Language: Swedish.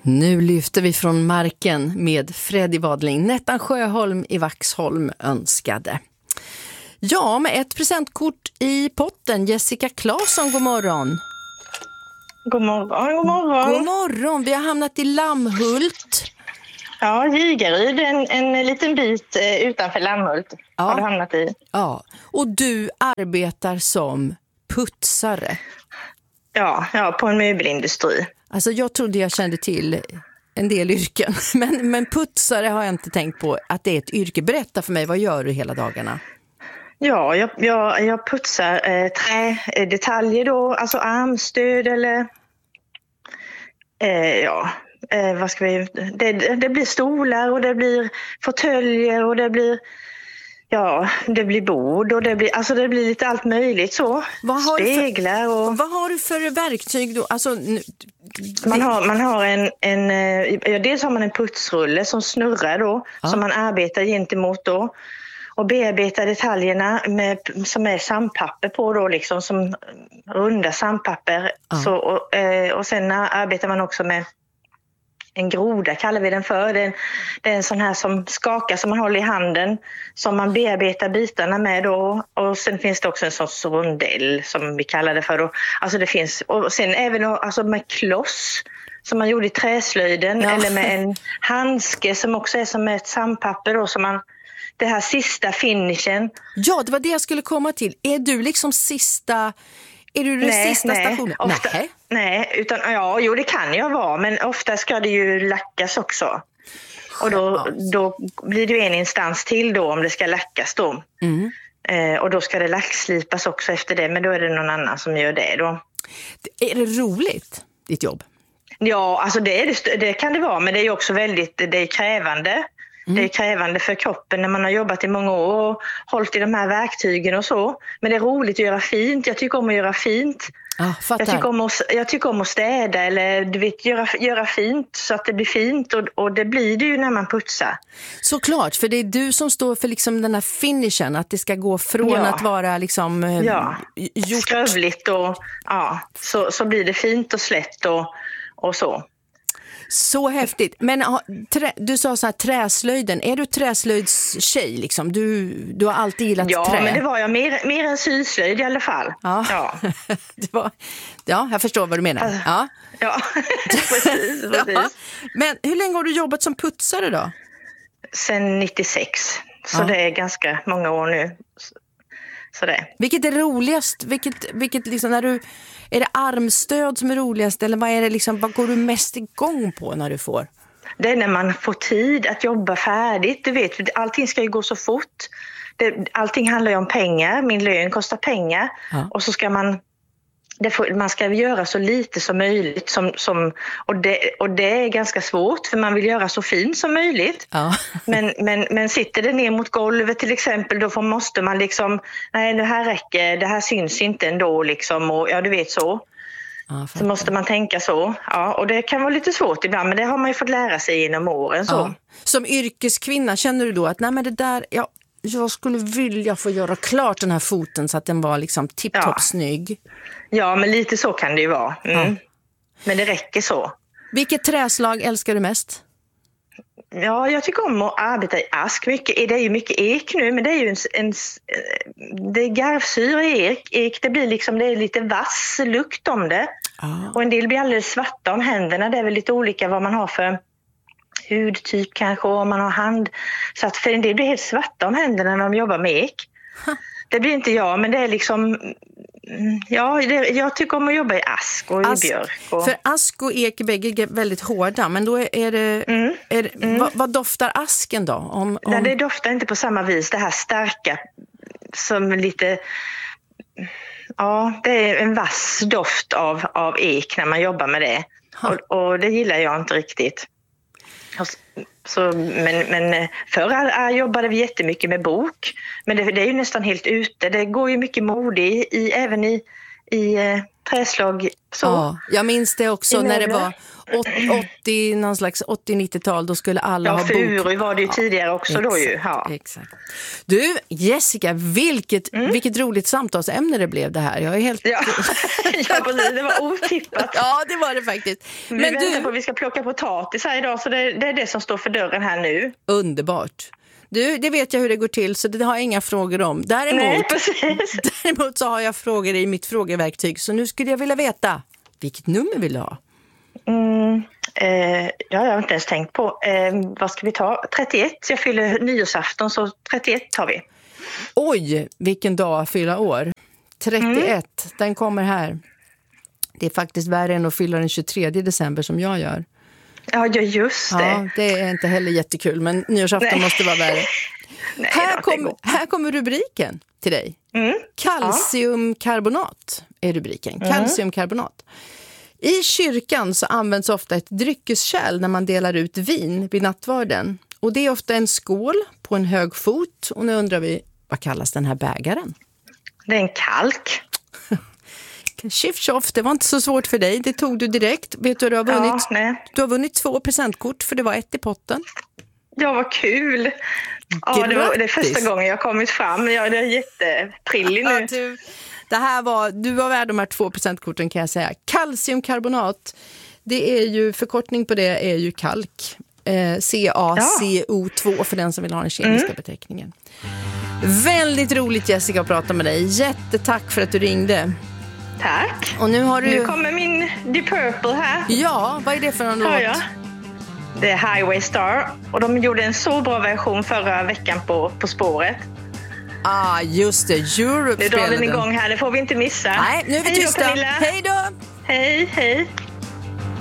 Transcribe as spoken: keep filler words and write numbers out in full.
Nu lyfter vi från marken med Freddy Wadling. Nettan Sjöholm i Vaxholm önskade. Ja, med ett presentkort i potten. Jessica Claesson, god morgon. God morgon, god morgon. God morgon, vi har hamnat i Lammhult. Ja, Gigaryd, en, en liten bit eh, utanför Lammhult ja. har du hamnat i. Ja, och du arbetar som putsare. Ja, ja, på en möbelindustri. Alltså jag trodde jag kände till en del yrken, men, men putsare har jag inte tänkt på att det är ett yrke. Berätta för mig, vad gör du hela dagarna? Ja, jag, jag, jag putsar eh, trädetaljer då, alltså armstöd eller eh, ja, eh, vad ska vi, det, det blir stolar och det blir fåtöljer och det blir ja, det blir bord och det blir, alltså det blir lite allt möjligt så. Vad har Speglar för, och... Vad har du för verktyg då? Alltså, nu, man, har, man har en, en, ja, dels har man en putsrulle som snurrar då, ja. Som man arbetar gentemot då. Och bearbetar detaljerna med, som är sandpapper på då liksom, som runda sandpapper. Ja. Så, och, och sen arbetar man också med en groda kallar vi den för. Det är, en, det är en sån här som skakar som man håller i handen. Som man bearbetar bitarna med då. Och sen finns det också en sorts rondell som vi kallar det för då. Alltså det finns, och sen även alltså med kloss som man gjorde i träslöjden. Ja. Eller med en handske som också är som ett sandpapper då. Som man, det här sista finishen. Ja, det var det jag skulle komma till. Är du liksom sista... Är du den nej, sista nej. stationen? Ofta, nej. Nej, utan ja, jo det kan jag vara, men ofta ska det ju lackas också. Och då, då blir det en instans till då om det ska lackas då. Mm. Eh, och då ska det lackslipas också efter det, men då är det någon annan som gör det då. Är det roligt, ditt jobb? Ja, alltså det, är det, det kan det vara, men det är ju också väldigt, det är krävande. Mm. Det är krävande för kroppen när man har jobbat i många år och hållit i de här verktygen och så. Men det är roligt att göra fint. Jag tycker om att göra fint. Ah, jag, tycker om att, jag tycker om att städa eller du vet, göra, göra fint så att det blir fint. Och, och det blir det ju när man putsar. Såklart, för det är du som står för liksom den här finishen. Att det ska gå från ja. att vara liksom ja. gjort. Skrövligt och ja, så, så blir det fint och slätt och, och så. Så häftigt. Men trä, du sa så här, träslöjden. Är du träslöjdstjej liksom? Du, du har alltid gillat ja, trä. Ja, men det var jag. Mer, mer än syslöjd i alla fall. Ja, ja. det var, ja jag förstår vad du menar. Ja, ja. precis, precis. Ja. Men hur länge har du jobbat som putsare då? Sen nittiosex. Så ja. Det är ganska många år nu. Så det. Vilket är roligast? Vilket, vilket liksom när du... Är det armstöd som är roligast eller vad är det liksom, vad går du mest igång på när du får? Det är när man får tid att jobba färdigt. Du vet, allting ska ju gå så fort. Det, allting handlar ju om pengar. Min lön kostar pengar. Ja. Och så ska man, det får, man ska göra så lite som möjligt. Som, som, och, det, och det är ganska svårt för man vill göra så fint som möjligt. Ja. men, men, men sitter det ner mot golvet till exempel då får, måste man liksom, nej det här räcker, det här syns inte ändå liksom. Och, ja du vet så. Ja, så måste man tänka så. Ja, och det kan vara lite svårt ibland men det har man ju fått lära sig genom åren. Så. Ja. Som yrkeskvinna känner du då att nej men det där... Ja. Jag skulle vilja få göra klart den här foten så att den var liksom tipptopp ja. snygg. Ja, men lite så kan det ju vara. Mm. Ja. Men det räcker så. Vilket träslag älskar du mest? Ja, jag tycker om att arbeta i ask. Mycket, det är ju mycket ek nu, men det är ju en... en det är garvsyra i ek, ek. Det blir liksom, det är lite vass lukt om det. Ah. Och en del blir alldeles svarta om händerna. Det är väl lite olika vad man har för... hudtyp kanske om man har hand. Så att för en del blir helt svarta om händerna när de jobbar med ek. Huh. Det blir inte jag, men det är liksom... Ja, det, jag tycker om att jobba i ask och ask, i björk. Och... För ask och ek är bägge väldigt hårda, men då är, är det... Mm. Är det mm. vad, vad doftar asken då? Om, om... Nej, det doftar inte på samma vis. Det här starka som lite... Ja, det är en vass doft av, av ek när man jobbar med det. Huh. Och, och det gillar jag inte riktigt. Så, men, men förr jobbade vi jättemycket med bok. Men det, det är ju nästan helt ute. Det går ju mycket mode i, i även i, i träslag. Så. Ja, jag minns det också när det var åttio, någon slags åttio-nittiotal, då skulle alla ja, ha bok. Furu var det ju tidigare också exakt, då ju. Ja. Exakt. Du, Jessica, vilket, mm. vilket roligt samtalsämne det blev det här. Jag är helt... Ja, ja precis, det var otippat. Ja, det var det faktiskt. Men vi väntar du... på att vi ska plocka potatis här idag, så det, det är det som står för dörren här nu. Underbart. Du, det vet jag hur det går till, så det har jag inga frågor om. Däremot, Nej, precis. däremot så har jag frågor i mitt frågeverktyg, så nu skulle jag vilja veta, vilket nummer vill du ha? Mm, eh, ja, jag har inte ens tänkt på. Eh, vad ska vi ta? trettioett. Jag fyller nyårsafton, så trettioett tar vi. Oj, vilken dag fylla år. trettioett, mm. den kommer här. Det är faktiskt värre än att fylla den tjugotredje december som jag gör. Ja, just det. Ja, det är inte heller jättekul, men nyårsafton Nej. måste vara värre. Nej, här, kom, här kommer rubriken till dig. Mm. Kalciumkarbonat är rubriken. Kalciumkarbonat. I kyrkan så används ofta ett dryckeskärl när man delar ut vin vid nattvarden. Och det är ofta en skål på en hög fot. Och nu undrar vi, vad kallas den här bägaren? Det är en kalk. Tjiff tjoff, det var inte så svårt för dig. Det tog du direkt. Vet du, du har vunnit, ja, du har vunnit två presentkort, för det var ett i potten. Ja, vad kul. Ja, det, var, det är första gången jag kommit fram. Jag är jätteprillig nu. Ja, du, det här var, du var värd de här två presentkorten, kan jag säga. Kalciumkarbonat, det är ju, förkortning på det är ju kalk. Eh, C A C O två för den som vill ha den kemiska mm. beteckningen. Väldigt roligt, Jessica, att prata med dig. Jättetack för att du ringde. Tack. Och nu har du... Nu kommer min Deep Purple här. Ja, vad är det för någon låt? Ja. Det är Highway Star. Och de gjorde en så bra version förra veckan på, på spåret. Ah, just det. Europe spelade. Nu drar den igång här, det får vi inte missa. Nej, nu är vi tysta. Hej då! Hej, hej.